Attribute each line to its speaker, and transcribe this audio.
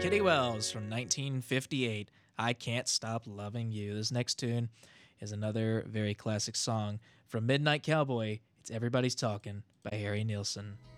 Speaker 1: Kitty Wells from 1958. I Can't Stop Loving You. This next tune is another very classic song from Midnight Cowboy. It's Everybody's Talking by Harry Nilsson.